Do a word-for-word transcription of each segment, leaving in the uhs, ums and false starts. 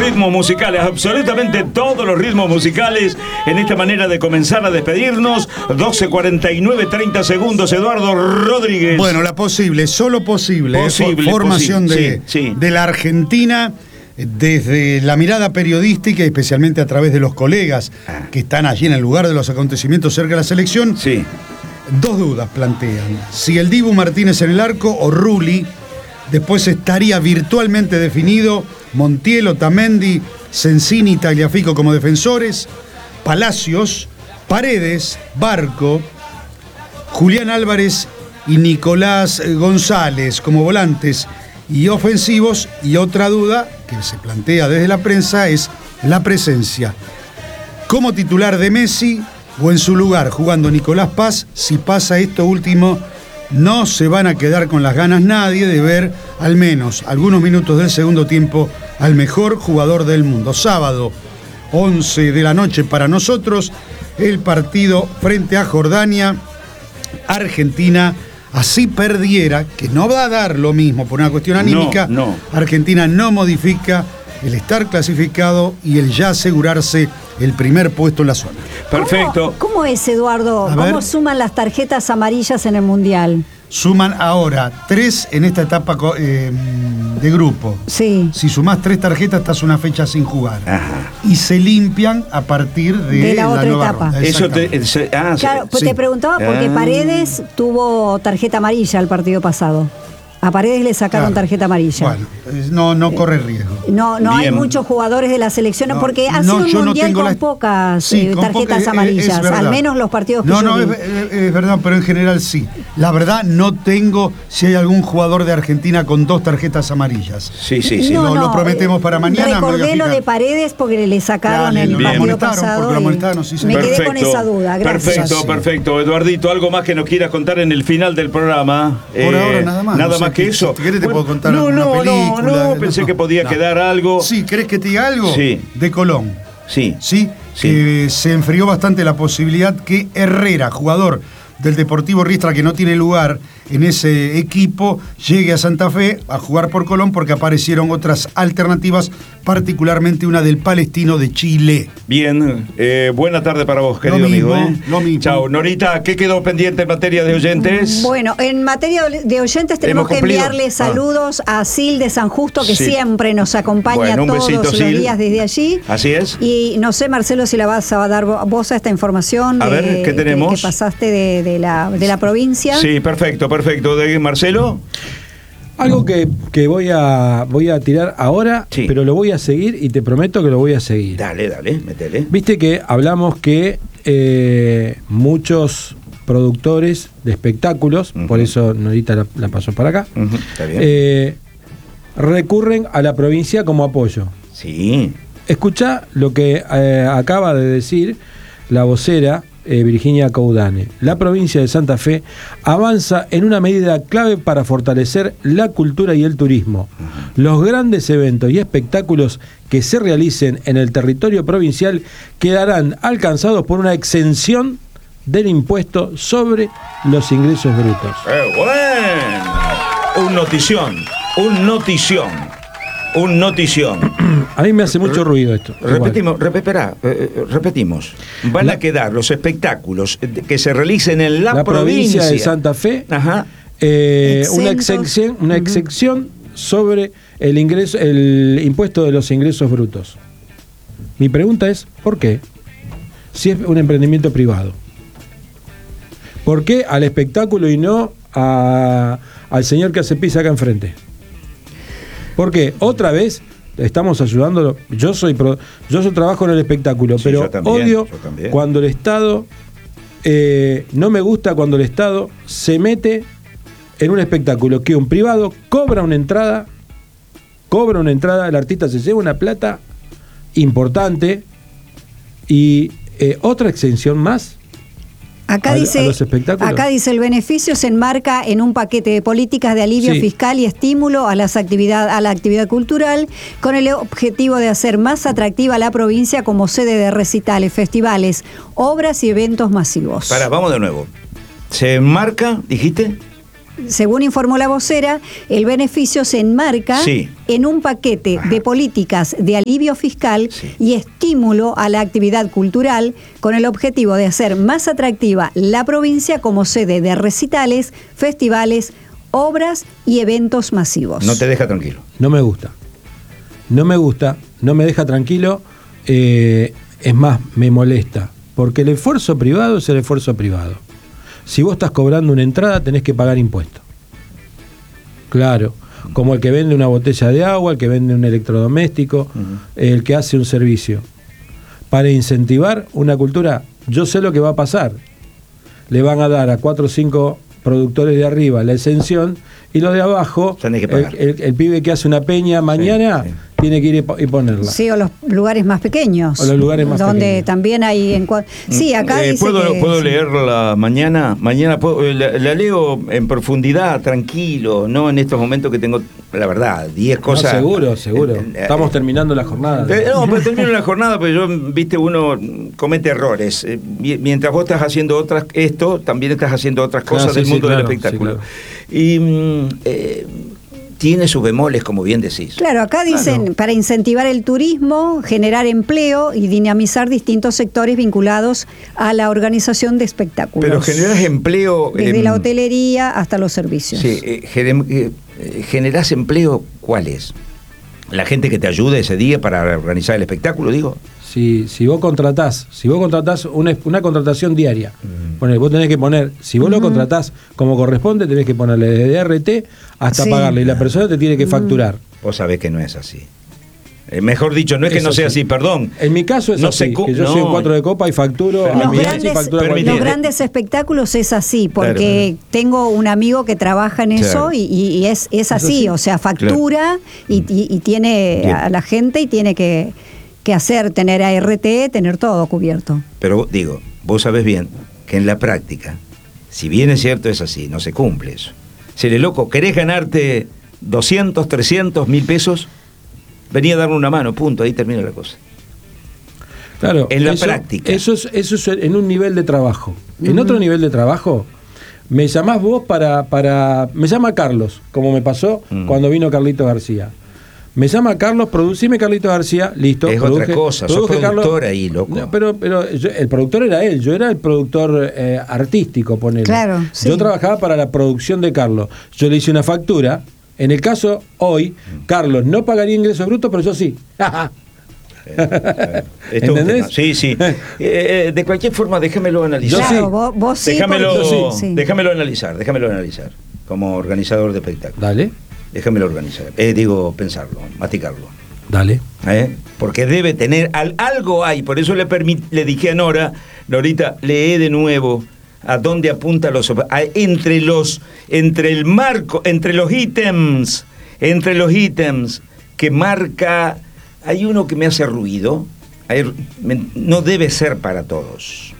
ritmos musicales, absolutamente todos los ritmos musicales en esta manera de comenzar a despedirnos. doce cuarenta y nueve, treinta segundos, Eduardo Rodríguez. Bueno, la posible, solo posible, posible eh, formación posible. De, Sí, sí. de la Argentina desde la mirada periodística y especialmente a través de los colegas que están allí en el lugar de los acontecimientos cerca de la selección. Sí. Dos dudas plantean. Si el Dibu Martínez en el arco o Rulli. Después estaría virtualmente definido Montiel, Otamendi, Sensini y Tagliafico como defensores, Palacios, Paredes, Barco, Julián Álvarez y Nicolás González como volantes y ofensivos. Y otra duda que se plantea desde la prensa es la presencia como titular de Messi o en su lugar jugando Nicolás Paz. Si pasa esto último, no se van a quedar con las ganas nadie de ver al menos algunos minutos del segundo tiempo al mejor jugador del mundo. Sábado, once de la noche para nosotros, el partido frente a Jordania. Argentina, así perdiera, que no va a dar lo mismo por una cuestión anímica, no, no. Argentina no modifica el estar clasificado y el ya asegurarse el primer puesto en la zona. Perfecto. ¿Cómo, cómo es, Eduardo? A ¿Cómo ver. suman las tarjetas amarillas en el Mundial? Suman ahora tres en esta etapa eh, de grupo. Sí. Si sumás tres tarjetas, estás una fecha sin jugar. Ajá. Y se limpian a partir de, De la otra nueva etapa. ronda. Eso te, Exactamente. se- ah, Claro, pues sí. te preguntaba porque Ah. Paredes tuvo tarjeta amarilla el partido pasado. A Paredes le sacaron Claro. tarjeta amarilla. Bueno, eh, no, no corre riesgo. No, no hay Bien. muchos jugadores de la selección No, porque ha no, sido un yo no mundial tengo con la- pocas Sí, eh, con tarjetas poca- es- amarillas, es verdad. al menos los partidos que No, yo no, vi. es, es- es verdad, pero en general sí. La verdad, no tengo si hay algún jugador de Argentina con dos tarjetas amarillas. Sí, sí, sí. No, lo prometemos para mañana, me voy a Recordé lo fijar. de Paredes porque le sacaron Dale, el lo partido amonestaron, pasado. porque lo y amonestaron, sí, me señor. quedé con esa duda, gracias. Perfecto, Sí. perfecto. Eduardito, ¿algo más que nos quieras contar en el final del programa? Por ahora nada más, Nada no sé, más que si- eso. si querés te Bueno, puedo contar no, alguna no, película, No, no, no, pensé no. que podía No. quedar algo. Sí, ¿querés que te diga algo? Sí. De Colón. Sí. Sí, Sí. que se enfrió bastante la posibilidad que Herrera, jugador del Deportivo Riestra que no tiene lugar en ese equipo, llegue a Santa Fe a jugar por Colón porque aparecieron otras alternativas, particularmente una del Palestino de Chile. Bien, eh, buena tarde para vos, querido Lo mismo, amigo. ¿eh? lo mismo. Chao. Norita, ¿qué quedó pendiente en materia de oyentes? Bueno, en materia de oyentes tenemos ¿Hemos que cumplido? enviarle Ah. saludos a Sil de San Justo, que Sí. siempre nos acompaña Bueno, un todos besito, los Sil. días desde allí. Así es. Y no sé, Marcelo, si la vas a dar vo- vos a esta información A de- ver, ¿qué tenemos? Que, que pasaste de, de la, de la provincia. Sí, perfecto, perfecto. ¿De Marcelo? Algo que, que voy a voy a tirar ahora, Sí. pero lo voy a seguir y te prometo que lo voy a seguir. Dale, dale, métele. Viste que hablamos que eh, muchos productores de espectáculos, Ujú. por eso Norita la, la pasó para acá, Ujú, está bien. eh, recurren a la provincia como apoyo. Sí. Escuchá lo que eh, acaba de decir la vocera eh, Virginia Caudane. La provincia de Santa Fe avanza en una medida clave para fortalecer la cultura y el turismo. Los grandes eventos y espectáculos que se realicen en el territorio provincial quedarán alcanzados por una exención del impuesto sobre los ingresos brutos. ¡Qué bueno! Un notición, un notición, un notición. A mí me hace mucho ruido esto. Repetimos, rep- espera, eh, eh, repetimos. Van La- a quedar los espectáculos eh, que se realicen en la, La provincia de Santa Fe, Ajá. eh, una Exentos. exención, una exención sobre el ingreso, el impuesto de los ingresos brutos. Mi pregunta es, ¿por qué? Si es un emprendimiento privado. ¿Por qué al espectáculo y no a- al señor que hace pizza acá enfrente? ¿Por qué? Otra vez estamos ayudándolo. Yo soy pro- yo soy trabajo en el espectáculo, Sí, pero yo también, odio yo también. cuando el Estado eh, no me gusta cuando el Estado se mete en un espectáculo que un privado cobra una entrada, cobra una entrada, el artista se lleva una plata importante y eh, otra exención más. Acá a- dice, a los espectáculos. acá dice, el beneficio se enmarca en un paquete de políticas de alivio Sí. fiscal y estímulo a, las actividad, a la actividad cultural con el objetivo de hacer más atractiva la provincia como sede de recitales, festivales, obras y eventos masivos. Para, vamos de nuevo. ¿Se enmarca, dijiste? según informó la vocera, el beneficio se enmarca sí. en un paquete Ajá. de políticas de alivio fiscal sí. y estímulo a la actividad cultural con el objetivo de hacer más atractiva la provincia como sede de recitales, festivales, obras y eventos masivos. No te deja tranquilo. No me gusta. No me gusta, no me deja tranquilo, eh, es más, me molesta, porque el esfuerzo privado es el esfuerzo privado. Si vos estás cobrando una entrada, tenés que pagar impuestos. Claro, como el que vende una botella de agua, el que vende un electrodoméstico, uh-huh. el que hace un servicio. Para incentivar una cultura, yo sé lo que va a pasar. Le van a dar a cuatro o cinco productores de arriba la exención y los de abajo, tenés que pagar. El, el, el pibe que hace una peña mañana sí, sí. tiene que ir y ponerla. Sí, o los lugares más pequeños. O los lugares más donde pequeños. también hay... En, sí, acá eh, dice ¿Puedo, que, ¿puedo sí. leerla mañana? Mañana puedo, la, la leo en profundidad, tranquilo, no en estos momentos que tengo, la verdad, diez cosas... No, seguro, seguro. Eh, eh, Estamos terminando la jornada. Eh, no, pero termino la jornada, pero yo, viste, uno comete errores. Eh, mientras vos estás haciendo otras, esto, también estás haciendo otras cosas claro, sí, del sí, mundo claro, del espectáculo. Sí, claro. Y... Eh, tiene sus bemoles, como bien decís. Claro, acá dicen, claro. para incentivar el turismo, generar empleo y dinamizar distintos sectores vinculados a la organización de espectáculos. Pero generás empleo... Desde eh, la hotelería hasta los servicios. Sí, eh, gener, eh, generás empleo, ¿cuál es? ¿La gente que te ayude ese día para organizar el espectáculo, digo? Si, si vos contratás, si vos contratás una, una contratación diaria, mm. bueno, vos tenés que poner, si vos mm. lo contratás como corresponde, tenés que ponerle desde R T hasta sí. pagarle, y la persona te tiene que mm. facturar. Vos sabés que no es así. Eh, mejor dicho, no es que Eso no sea sí. así, perdón. En mi caso es no así, cu- que yo no. soy un cuatro de copa y facturo los a mi grandes, y facturo a los grandes espectáculos es así, porque claro. tengo un amigo que trabaja en eso claro. y, y es, es así, ¿Es así? o sea, factura claro. y, y, y tiene Bien. a la gente y tiene que... que hacer, tener A R T, tener todo cubierto. Pero digo, vos sabés bien que en la práctica, si bien es cierto es así, no se cumple eso. Si le loco, ¿querés ganarte doscientos, trescientos, mil pesos? Vení a darme una mano, punto, ahí termina la cosa. Claro, en la eso, práctica. Eso es, eso es en un nivel de trabajo. Uh-huh. En otro nivel de trabajo, me llamás vos para, para... Me llama Carlos, como me pasó uh-huh. cuando vino Carlito García. Me llama Carlos, producime Carlito García, listo. Es produje, otra cosa, sos productor Carlos, ahí, loco. No, pero pero yo, el productor era él, yo era el productor eh, artístico, ponele. Claro, sí. Yo trabajaba para la producción de Carlos. Yo le hice una factura. En el caso, hoy, Carlos no pagaría ingresos brutos, pero yo sí. Eh, ¿Entendés? Sí, sí. Eh, de cualquier forma, déjamelo analizar. Claro, sí. vos, vos sí. Déjamelo, porque... sí. déjamelo analizar, déjamelo analizar. Como organizador de espectáculos. Dale. Déjamelo organizar. Eh, digo, pensarlo, masticarlo. Dale. ¿Eh? Porque debe tener, al, algo hay, por eso le, permit, le dije a Nora, Norita, lee de nuevo a dónde apunta los a, entre los entre el marco, entre los ítems, entre los ítems que marca, hay uno que me hace ruido, hay, me, no debe ser para todos.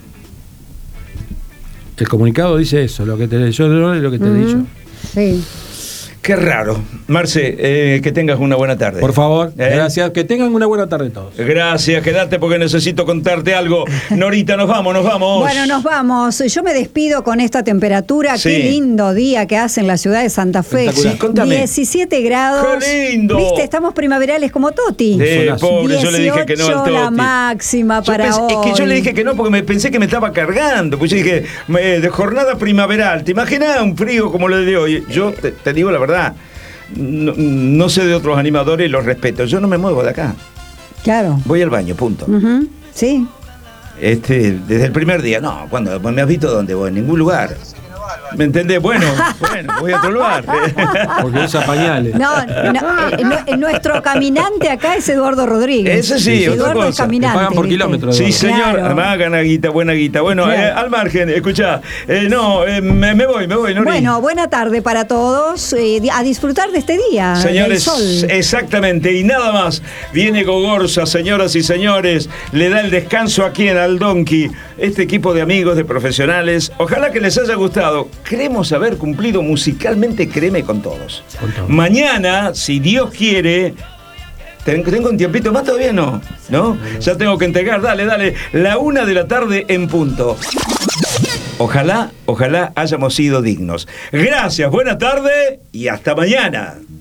El comunicado dice eso, lo que te yo lo que te uh-huh. he dicho. Sí. Qué raro. Marce, eh, que tengas una buena tarde. Por favor, ¿Eh? gracias. Que tengan una buena tarde todos. Gracias, quédate porque necesito contarte algo. Norita, nos vamos, nos vamos. Bueno, nos vamos. Yo me despido con esta temperatura. Sí. Qué lindo día que hace en la ciudad de Santa Fe. Sí, contame. diecisiete grados. ¡Qué lindo! Viste, estamos primaverales como Toti. Sí, pobre, yo le dije que no al Toti. La máxima para pensé, hoy. Es que yo le dije que no porque me pensé que me estaba cargando. Pues yo dije, me, de jornada primaveral. ¿Te imaginas un frío como lo de hoy? Yo te, te digo la verdad. No, no sé de otros animadores y los respeto. Yo no me muevo de acá. Claro. Voy al baño, punto. Uh-huh. Sí. Este, desde el primer día. No, cuando me has visto dónde voy, en ningún lugar. ¿Me entendés? Bueno, bueno, voy a otro lugar. Porque usa pañales. No, no eh, nuestro caminante acá es Eduardo Rodríguez. Ese sí, Eduardo otra cosa. es caminante. Te pagan por kilómetro. Sí, señor. Claro. Además gana guita, buena guita. Bueno, claro. eh, al margen, escuchá. Eh, no, eh, me, me voy, me voy, Nori. Bueno, buena tarde para todos. Eh, a disfrutar de este día. Señores, del sol. Exactamente. Y nada más. Viene Gogorza, señoras y señores. Le da el descanso aquí en Aldonqui. Este equipo de amigos, de profesionales. Ojalá que les haya gustado. Queremos haber cumplido musicalmente, créeme, con todos. Con todos. Mañana, si Dios quiere, ¿Tengo un tiempito más? Todavía no, ¿no? Ya tengo que entregar, dale, dale. La una de la tarde en punto. Ojalá, ojalá hayamos sido dignos. Gracias, buena tarde y hasta mañana.